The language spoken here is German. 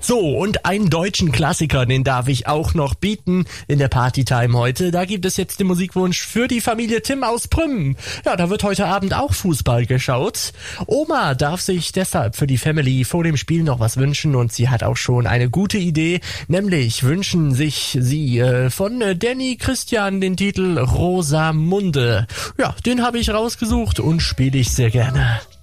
So, und einen deutschen Klassiker, den darf ich auch noch bieten in der Partytime heute. Da gibt es jetzt den Musikwunsch für die Familie Tim aus Prüm. Ja, da wird heute Abend auch Fußball geschaut. Oma darf sich deshalb für die Family vor dem Spiel noch was wünschen und sie hat auch schon eine gute Idee, nämlich wünschen sich sie von Danny Christian den Titel Rosamunde. Ja, den habe ich rausgesucht und spiele ich sehr gerne.